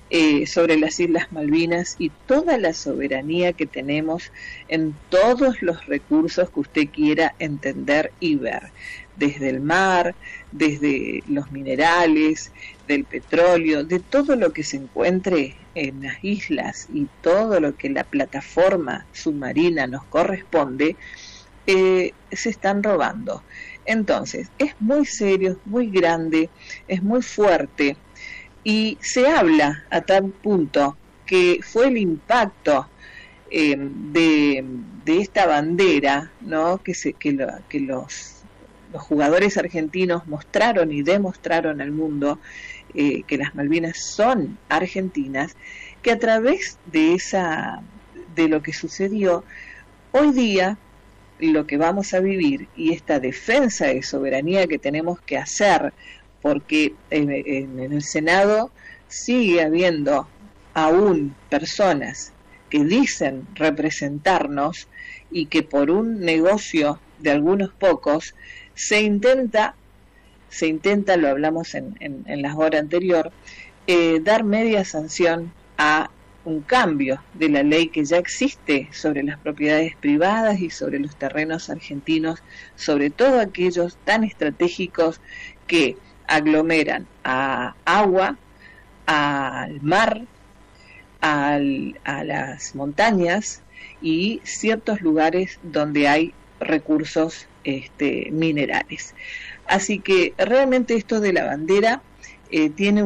sobre las Islas Malvinas y toda la soberanía que tenemos en todos los recursos que usted quiera entender y ver, desde el mar, desde los minerales, del petróleo, de todo lo que se encuentre en las islas y todo lo que la plataforma submarina nos corresponde, se están robando. Entonces, es muy serio, es muy grande, es muy fuerte, y se habla a tal punto que fue el impacto de esta bandera, ¿no? que los jugadores argentinos mostraron y demostraron al mundo que las Malvinas son argentinas, que a través de lo que sucedió, hoy día lo que vamos a vivir y esta defensa de soberanía que tenemos que hacer, porque en el Senado sigue habiendo aún personas que dicen representarnos y que por un negocio de algunos pocos se intenta, lo hablamos en la hora anterior, dar media sanción a un cambio de la ley que ya existe sobre las propiedades privadas y sobre los terrenos argentinos, sobre todo aquellos tan estratégicos que aglomeran a agua, al mar, a las montañas y ciertos lugares donde hay recursos minerales. Así que realmente esto de la bandera tiene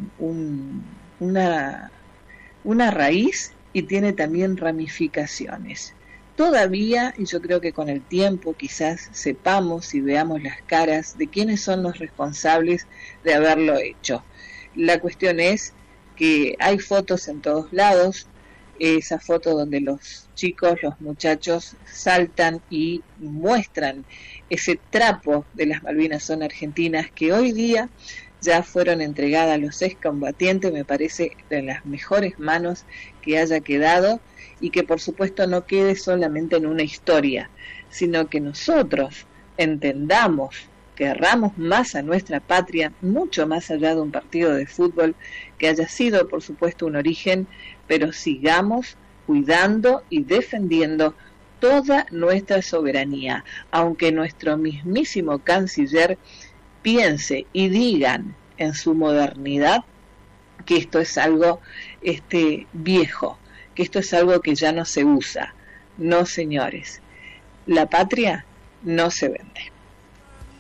una raíz y tiene también ramificaciones. Todavía, y yo creo que con el tiempo quizás sepamos y veamos las caras de quiénes son los responsables de haberlo hecho. La cuestión es que hay fotos en todos lados, esa foto donde los chicos, los muchachos saltan y muestran ese trapo de las Malvinas son argentinas, que hoy día ya fueron entregadas a los excombatientes, me parece de las mejores manos que haya quedado, y que por supuesto no quede solamente en una historia, sino que nosotros entendamos, querramos más a nuestra patria, mucho más allá de un partido de fútbol que haya sido por supuesto un origen, pero sigamos cuidando y defendiendo toda nuestra soberanía, aunque nuestro mismísimo canciller piense y digan en su modernidad que esto es algo viejo, que esto es algo que ya no se usa. No, señores, la patria no se vende.